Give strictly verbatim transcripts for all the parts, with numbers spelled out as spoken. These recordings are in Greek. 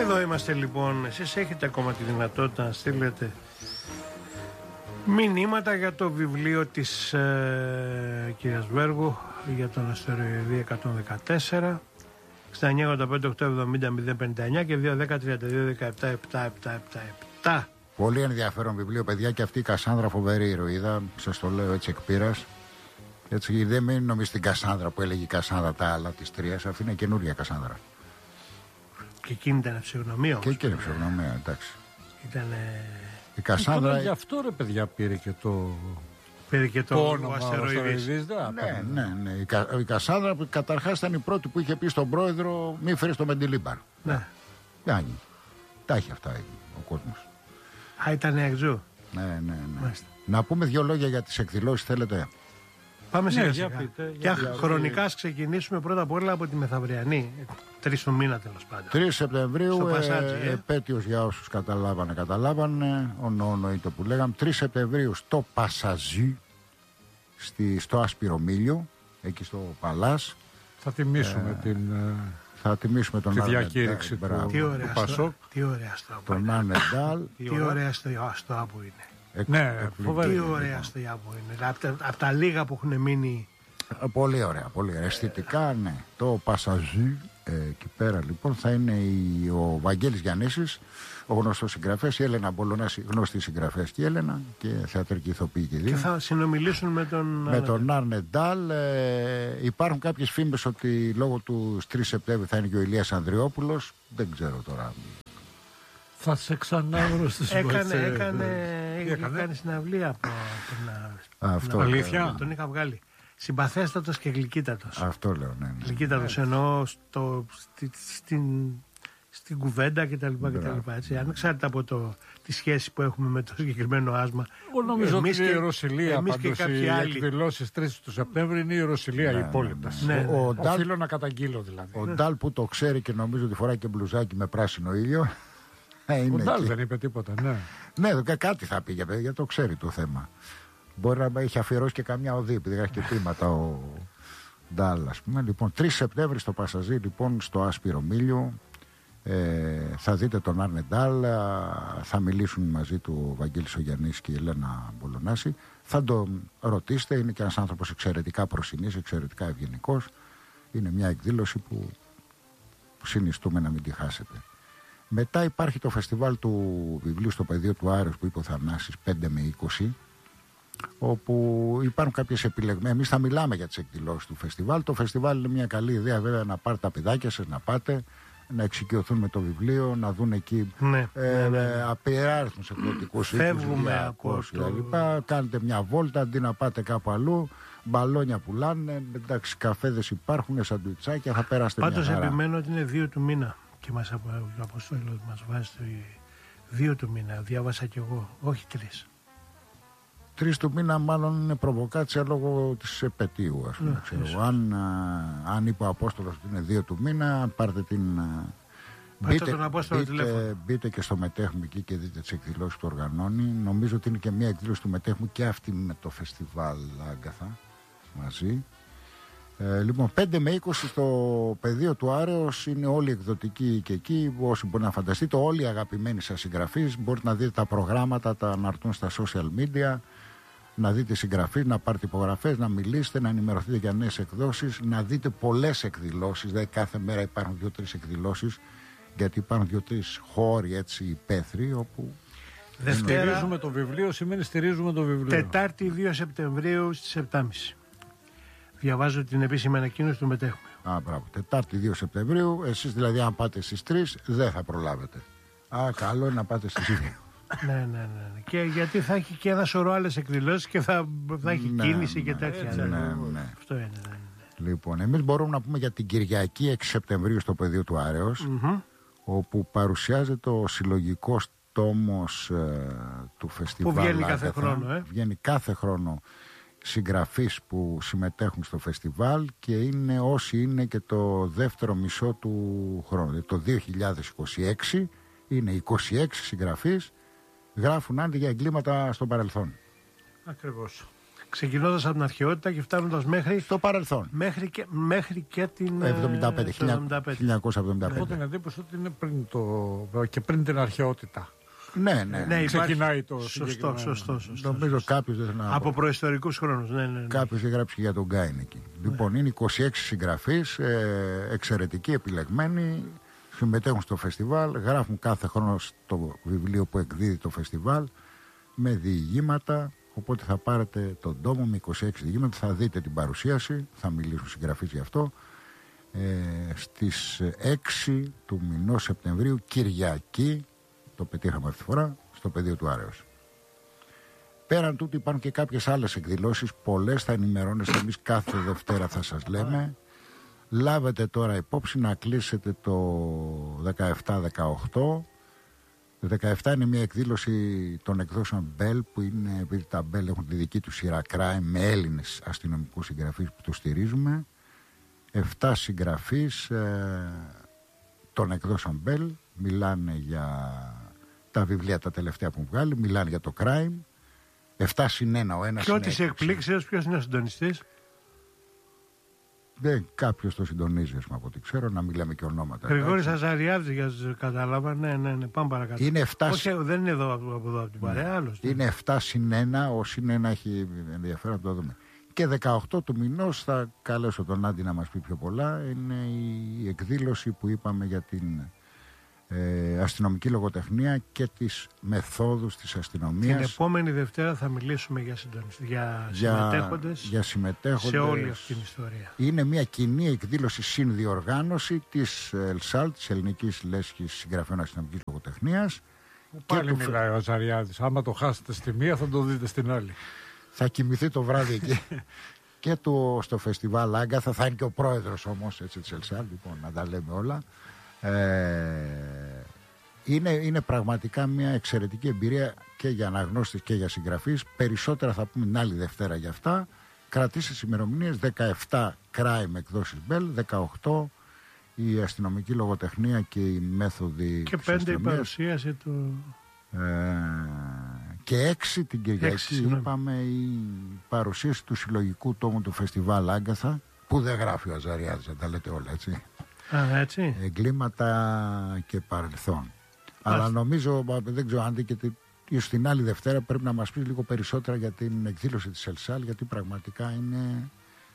Εδώ είμαστε λοιπόν. Εσείς έχετε ακόμα τη δυνατότητα να στείλετε μηνύματα για το βιβλίο της ε, κυρίας Βέργου για τον αστεροειδή εκατόν δεκατέσσερα εξήντα εννιά ογδόντα πέντε οκτακόσια εβδομήντα μηδέν πενήντα εννιά και δύο δέκα τριάντα δύο δεκαεπτά επτακόσια εβδομήντα επτά. Πολύ ενδιαφέρον βιβλίο, παιδιά, και αυτή η Κασάνδρα φοβερή ηρωίδα. Σας το λέω έτσι εκ πείρας. Έτσι, δεν μην νομίζεις την Κασάνδρα που έλεγε η Κασάνδρα τα άλλα της Τρίας. Αυτή είναι καινούρια Κασάνδρα. Και εκείνη ήταν ψυχονομία. Και εκείνη ψυχονομία, εντάξει. Ήταν. Η Κασάνδρα. Γι' αυτό ρε παιδιά πήρε και το. Πήρε και το, το όνομα αστεροειδής. Ναι, ναι, ναι. Η, Κα... η Κασάνδρα που καταρχάς ήταν η πρώτη που είχε πει στον πρόεδρο μη φέρεις το Μεντιλίμπαρ. Ναι. Γιάννη. Τα έχει αυτά ο κόσμος. Α, ήταν εξού. Ναι, ναι, ναι. Να πούμε δύο λόγια για τις εκδηλώσεις, θέλετε? Πάμε σιγά ναι, σιγά. για πείτε, Και για χρονικά ας ξεκινήσουμε πρώτα απ' όλα από τη μεθαυριανή. Τρεις του μήνα τέλος πάντων. τρεις Σεπτεμβρίου, Πασάτζι, ε, ε. επέτειος για όσους καταλάβανε, καταλάβανε. Ο νοονοήτο που λέγαμε. τρεις Σεπτεμβρίου στο Πασαζί, στη, στο Ασπυρομήλιο, εκεί στο Παλάς. Θα τιμήσουμε ε, την. Θα τιμήσουμε τον τη Άρνε διακήρυξη Ντάλ, του, Τι του ωραία Πασόκ. Τι ωραία αστρά που τον είναι. Άρνε Ντάλ. Τι ωραία αστρά που είναι. Εκ, Ναι, φοβερή. Τι ωραία αστρά που είναι. Από τα, απ' τα λίγα που έχουν μείνει. Πολύ ωραία, πολύ ωραία. Αισθητικά, ναι. Το Πασαζί, ε, εκεί πέρα λοιπόν θα είναι η, ο Βαγγέλης Γιαννήσης, ο γνωστός συγγραφέας, η Έλενα Μπολωνάση, γνωστή συγγραφέας και η Έλενα, και θεατρική ηθοποιή και δύο. Και θα συνομιλήσουν με τον. Με τον Άρνε Ντάλ. Ε, υπάρχουν κάποιες φήμες ότι λόγω του τρεις Σεπτέμβρη θα είναι και ο Ηλίας Ανδριόπουλος. Δεν ξέρω τώρα. Θα σε ξανάβρω στις Έκανε, έκανε, έκανε, έκανε, έκανε συναυλία από την. Αυτό, αλήθεια. Τον είχα βγάλει. Συμπαθέστατος και γλυκύτατος. Αυτό λέω, ναι. ναι. Γλυκύτατος εννοώ στο, στη, στην, στην κουβέντα κτλ. Ανεξάρτητα από το, τη σχέση που έχουμε με το συγκεκριμένο άσμα. Εγώ νομίζω εμείς ότι η και- Ιεροσυλία, εμείς και πάντως κάποιοι οι άλλοι. εκδηλώσεις τρεις του Σεπτέμβρη είναι η Ιεροσυλία, Ναι, οι υπόλοιπες. ναι, ναι. Ο Ντάλ, Οφείλω να καταγγείλω δηλαδή. ο Ντάλ που το ξέρει και νομίζω ότι φοράει και μπλουζάκι με πράσινο ήλιο. ε, είναι Ο Ντάλ εκεί. δεν είπε τίποτα, ναι. Ναι, κα- κάτι θα πει για παιδιά, το ξέρει το θέμα. Μπορεί να έχει αφιερώσει και καμιά οδή, επειδή έχει και πείματα ο Ντάλ, ας πούμε. Λοιπόν, τρεις Σεπτέμβρη στο Πασαζί, λοιπόν, στο Άσπυρο Μήλιο. Ε, θα δείτε τον Άρνε Ντάλ, α, θα μιλήσουν μαζί του ο Βαγγέλης ο Γιαννής και η Ελένα Μπολωνάση. Θα τον ρωτήσετε, είναι και ένας άνθρωπος εξαιρετικά προσινής, εξαιρετικά ευγενικός. Είναι μια εκδήλωση που, που συνιστούμε να μην τη χάσετε. Μετά υπάρχει το φεστιβάλ του βιβλίου στο πεδίο του Άρεως που είπε ο Θανάσης πέντε με είκοσι, όπου υπάρχουν κάποιες επιλεγμένες. Εμείς θα μιλάμε για τις εκδηλώσεις του φεστιβάλ. Το φεστιβάλ είναι μια καλή ιδέα βέβαια να πάρετε τα παιδάκια σας, να πάτε, να εξοικειωθούν με το βιβλίο, να δουν εκεί Ναι, ε, ναι, ναι. ε, απειράριθμους εκδοτικούς Φεύγουμε οίκους, από το- κλπ. Κάνετε μια βόλτα αντί να πάτε κάπου αλλού. Μπαλόνια πουλάνε, εντάξει, καφέδες υπάρχουν, σαντουιτσάκια, θα περάσετε Πάντως μια χαρά. επιμένω ότι είναι δύο του μήνα. Και μας απο- ο Αποστόλος μας βάζει το δύο του μήνα. Διάβασα κι εγώ, όχι τρεις. Τρεις του μήνα μάλλον είναι προβοκάτσια λόγω της επετείου, ας πούμε. Ναι, ξέρω. ίσως. αν, α, αν είπε ο Απόστολος ότι είναι δύο του μήνα, πάρτε την... α, Πάρτε τον Απόστολο μπείτε, τηλέφωνο. μπείτε και στο Μετέχμου εκεί και δείτε τις εκδηλώσεις που οργανώνει. Νομίζω ότι είναι και μια εκδήλωση του Μετέχμου και αυτή με το φεστιβάλ Άγκαθα μαζί. Ε, λοιπόν, πέντε με είκοσι στο πεδίο του Άρεως είναι όλοι εκδοτικοί και εκεί. Όσοι μπορεί να φανταστείτε, όλοι οι αγαπημένοι σας συγγραφείς. Μπορείτε να δείτε τα προγράμματα, τα αναρτούν στα social media, να δείτε συγγραφείς, να πάρετε υπογραφές, να μιλήσετε, να ενημερωθείτε για νέες εκδόσεις, να δείτε πολλές εκδηλώσεις. Δηλαδή, κάθε μέρα υπάρχουν δύο-τρεις εκδηλώσεις, γιατί υπάρχουν δύο-τρεις χώροι έτσι υπαίθροι όπου. Δευτέρα, Στηρίζουμε το βιβλίο, σημαίνει στηρίζουμε το βιβλίο. Τετάρτη δύο Σεπτεμβρίου στις επτά και μισή. Διαβάζω την επίσημη ανακοίνωση του Μετέχμου. Α, μπράβο. Τετάρτη δύο Σεπτεμβρίου. Εσείς δηλαδή, αν πάτε στις τρεις, δεν θα προλάβετε. Α, καλό είναι να πάτε στις δύο. ναι, ναι, ναι, ναι. Και γιατί θα έχει και ένα σωρό άλλες εκδηλώσεις και θα, θα έχει Ναι, κίνηση ναι, και τέτοια. ναι, ναι, ναι. Αυτό είναι. Ναι, ναι. Λοιπόν, εμείς μπορούμε να πούμε για την Κυριακή έξι Σεπτεμβρίου στο πεδίο του Άρεως, Mm-hmm. όπου παρουσιάζεται ο συλλογικός τόμος ε, του φεστιβάλ. Που βγαίνει κάθε Άγκαθα. χρόνο, ε. Βγαίνει κάθε χρόνο συγγραφείς που συμμετέχουν στο φεστιβάλ και είναι όσοι είναι και το δεύτερο μισό του χρόνου. Το δύο χιλιάδες είκοσι έξι είναι είκοσι έξι συγγραφείς, γράφουν άντι για εγκλήματα στο παρελθόν. Ακριβώς. Ξεκινώντας από την αρχαιότητα και φτάνοντας μέχρι, Στο παρελθόν. μέχρι, και, μέχρι και την εβδομήντα πέντε, ε, το εβδομήντα πέντε. χίλια εννιακόσια εβδομήντα πέντε. Έχω την εντύπωση ότι είναι πριν το... και πριν την αρχαιότητα. Ναι, ναι. Ναι, ναι. υπάρχει- Ξεκινάει το Σωστό, συγκεκριμένο. σωστό, σωστό. Νομίζω κάποιο δεν θα Από προϊστορικούς χρόνους. Ναι, ναι, ναι. Κάποιο έγραψε για τον Γκάιν εκεί. Λοιπόν, είναι είκοσι έξι συγγραφείς, ε, εξαιρετικοί, επιλεγμένοι, συμμετέχουν στο φεστιβάλ, γράφουν κάθε χρόνο στο βιβλίο που εκδίδει το φεστιβάλ με διηγήματα. Οπότε θα πάρετε τον τόμο με είκοσι έξι διηγήματα, θα δείτε την παρουσίαση, θα μιλήσουν συγγραφείς γι' αυτό. Ε, στις έξι του μηνός Σεπτεμβρίου, Κυριακή, το πετύχαμε αυτή τη φορά, στο πεδίο του Άρεως. Πέραν τούτου υπάρχουν και κάποιες άλλες εκδηλώσεις, πολλές θα ενημερώνεστε, εμείς κάθε Δευτέρα θα σας λέμε. Λάβετε τώρα υπόψη να κλείσετε το δεκαεπτά δεκαοκτώ. Το δεκαεπτά είναι μια εκδήλωση των εκδόσεων Bell, που είναι, επειδή τα Bell έχουν τη δική του σειρά crime με Έλληνες αστυνομικούς συγγραφείς που τους στηρίζουμε. Εφτά συγγραφείς ε, των εκδόσεων Bell μιλάνε για τα βιβλία τα τελευταία που βγάλει, μιλάνε για το crime. Εφτά συν ένα, ο ένας Και ό,τι είναι σε έξι. εκπλήξεως, ποιος είναι ο συντονιστής? Δεν, κάποιος το συντονίζει, ας πούμε, από ό,τι ξέρω, να μην λέμε και ονόματα. Γρηγόρης εντάξει. Αζαριάδης, για να κατάλαβα. Ναι, ναι, ναι, πάμε παρακάτω. Είναι εφτά Όχι, δεν είναι εδώ από, από εδώ από την παρέα, άλλος. Είναι εφτά συν ένα, ο συν ένα έχει ενδιαφέρον, το δούμε. Και δεκαοκτώ του μηνός θα καλέσω τον Άντι να μας πει πιο πολλά. Είναι η εκδήλωση που είπαμε για την ε, αστυνομική λογοτεχνία και τις μεθόδους της Την αστυνομίας. επόμενη Δευτέρα θα μιλήσουμε για, συντονιστές, για συμμετέχοντες για συμμετέχοντες. σε όλη αυτή την ιστορία. Είναι μια κοινή εκδήλωση συνδιοργάνωση της ΕΛΣΑΛ, της Ελληνικής Λέσχης Συγγραφέων Αστυνομικής Λογοτεχνίας. Πάλι του- μιλάει ο Αζαριάδης. Άμα το χάσετε στη μία θα το δείτε στην άλλη. Θα κοιμηθεί το βράδυ εκεί. Και το, στο φεστιβάλ Άγκαθα θα είναι και ο πρόεδρος όμως, έτσι, της ΕΛΣΑΛ, λοιπόν, να τα λέμε όλα. Ε, είναι, είναι πραγματικά μια εξαιρετική εμπειρία και για αναγνώστες και για συγγραφείς. Περισσότερα θα πούμε την άλλη Δευτέρα για αυτά. Κρατήστε τις ημερομηνίες: δεκαεπτά crime εκδόσεις Bell, δεκαοκτώ η αστυνομική λογοτεχνία και οι μέθοδοι Και της πέντε η αστυνομίας. παρουσίαση του. Ε, και έξι την Κυριακή Έξι, συγγνώμη. είπαμε η παρουσίαση του συλλογικού τόμου του φεστιβάλ Άγκαθα, που δεν γράφει ο Αζαριάδης, να τα λέτε όλα, έτσι. Α, έτσι. Εγκλήματα και παρελθόν. Αλλά νομίζω, δεν ξέρω αν δει και τη- ίσως την άλλη Δευτέρα πρέπει να μας πει λίγο περισσότερα για την εκδήλωση της ΕΛΣΑΛ, γιατί πραγματικά είναι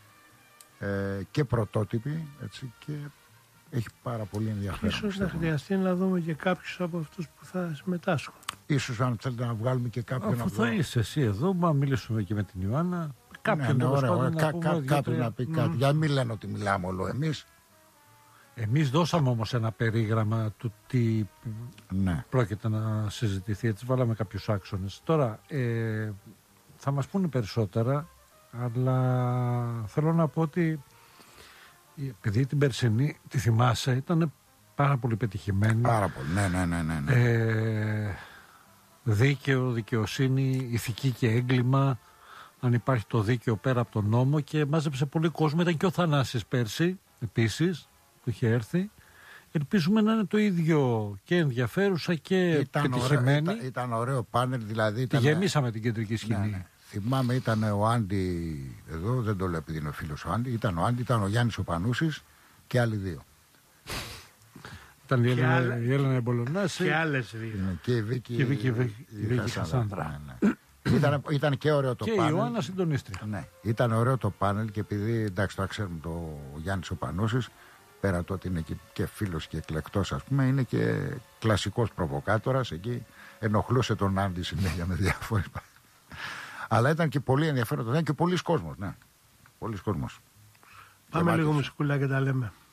ε, και πρωτότυπη, έτσι, και έχει πάρα πολύ ενδιαφέρον. Ίσως να πιστεύω. χρειαστεί να δούμε και κάποιους από αυτούς που θα συμμετάσχουν. Ίσως αν θέλετε να βγάλουμε και κάποιον Αφού από θα είσαι εσύ εδώ, μα μιλήσουμε και με την Ιωάννα. Κάποιον ναι, ναι, τέλος ωραία, πάντων ωραία. να Κα- πούμε κα- δύο, Κάποιος τρία. να πει κάτι. Για να μην λένε ότι μιλάμε όλο εμείς. Εμείς δώσαμε όμως ένα περίγραμμα του τι Ναι. πρόκειται να συζητηθεί. Έτσι βάλαμε κάποιους άξονες. Τώρα ε, θα μας πούνε περισσότερα, αλλά θέλω να πω ότι επειδή την περσινή, τη θυμάσαι, ήταν πάρα πολύ πετυχημένη. Πάρα πολύ. Ναι, ναι, ναι, ναι, ναι. Ε, δίκαιο, δικαιοσύνη, ηθική και έγκλημα, αν υπάρχει το δίκαιο πέρα από τον νόμο, και μάζεψε πολύ κόσμο. Ήταν και ο Θανάσης πέρσι επίσης που είχε έρθει. Ελπίζουμε να είναι το ίδιο και ενδιαφέρουσα και Ήταν ωραίο, πετυχημένη. ήταν, ήταν ωραίο πάνελ, δηλαδή. Τη Ήταν, γεμίσαμε την κεντρική ναι, σκηνή. ναι. Θυμάμαι, ήταν ο Άντι εδώ, δεν το λέω επειδή είναι ο φίλος ο Άντι. Ήταν ο Άντι, ήταν ο Γιάννης ο Πανούσης και άλλοι δύο. Ήταν η Και Έλενα, άλλα- η Έλενα Εμπολονάση. Και άλλες δύο. Είναι και η Βίκη, Και η Βίκη- η Βίκη Χασάνδρα. Ναι, ναι. ήταν, ήταν και ωραίο το και η πάνελ. Ιωάννα συντονίστρια. Ναι, ήταν ωραίο το πάνελ και επειδή εντάξει τώρα ξέρουμε το Γιάννης ο Πανούσης, πέρα το ότι είναι και, και φίλος και εκλεκτός, ας πούμε, είναι και κλασικός προβοκάτορας, εκεί ενοχλούσε τον Άντι συνέχεια με διάφορες. Αλλά ήταν και πολύ ενδιαφέρον, ήταν και πολλοί κόσμος, ναι. Πολλοί κόσμος. Πάμε Γεμάτος. λίγο μουσικούλα και τα λέμε.